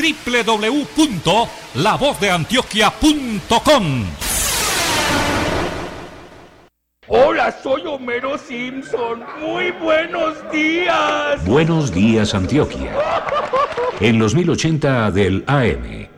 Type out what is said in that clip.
www.lavozdeantioquia.com. Hola, soy Homero Simpson. Muy buenos días. Buenos días, Antioquia. En los 1080 del AM.